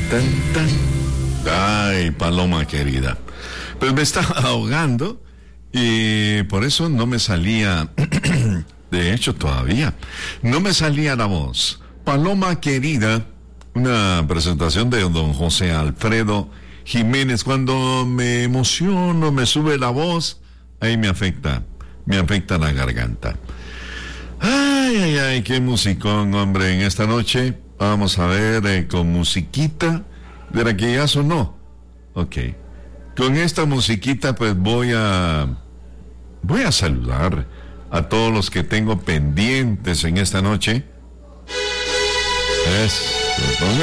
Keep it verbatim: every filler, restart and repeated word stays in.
tan, tan. Ay, Paloma querida. Pues me estaba ahogando y por eso no me salía, de hecho todavía, no me salía la voz. Paloma querida, una presentación de don José Alfredo Jiménez. Cuando me emociono, me sube la voz, ahí me afecta, me afecta la garganta. Ay, ay, ay, qué musicón, hombre, en esta noche. Vamos a ver eh, con musiquita, de la que ya sonó. Ok. Con esta musiquita, pues voy a, voy a saludar a todos los que tengo pendientes en esta noche. Es,